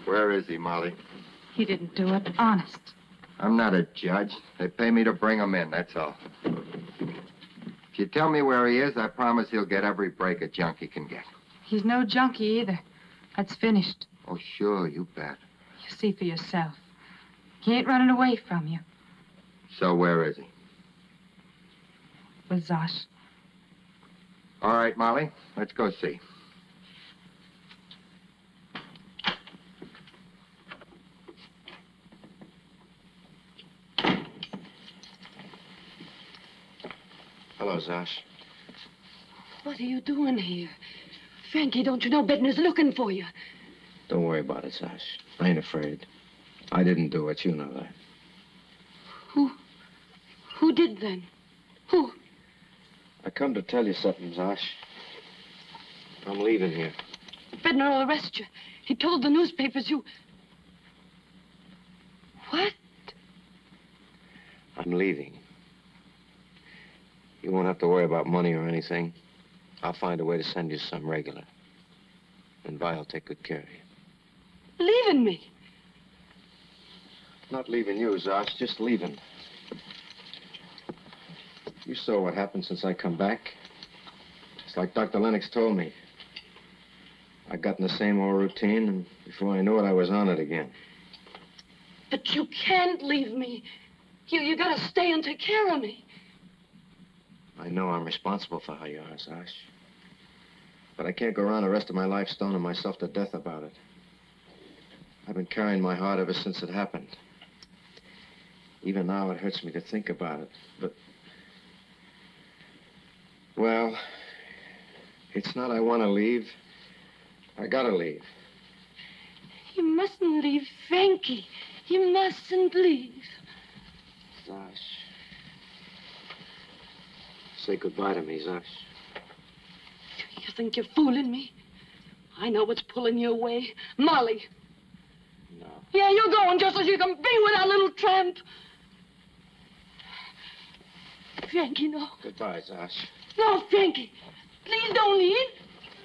Where is he, Molly? He didn't do it, honest. I'm not a judge. They pay me to bring him in, that's all. If you tell me where he is, I promise he'll get every break a junkie can get. He's no junkie either. That's finished. Oh, sure, you bet. You see for yourself. He ain't running away from you. So where is he? With Zosh. All right, Molly, let's go see. Hello, Zosh. What are you doing here? Frankie, don't you know Bedner's looking for you? Don't worry about it, Zosh. I ain't afraid. I didn't do it. You know that. Who did then? Who? I come to tell you something, Zosh. I'm leaving here. Bednar will arrest you. He told the newspapers you... What? I'm leaving. You won't have to worry about money or anything. I'll find a way to send you some regular. And Vi will take good care of you. Leaving me? Not leaving you, Zosh, just leaving. You saw what happened since I come back. It's like Dr. Lennox told me. I got in the same old routine, and before I knew it, I was on it again. But you can't leave me. You gotta stay and take care of me. I know I'm responsible for how you are, Zosh. But I can't go around the rest of my life stoning myself to death about it. I've been carrying my heart ever since it happened. Even now, it hurts me to think about it, but... Well, it's not I want to leave. I gotta leave. You mustn't leave, Frankie. You mustn't leave. Zosh. Say goodbye to me, Zosh. You think you're fooling me? I know what's pulling you away. Molly. No. Yeah, you're going just so you can be with that little tramp. Frankie, no. Goodbye, Zosh. No, Frankie. Please don't leave.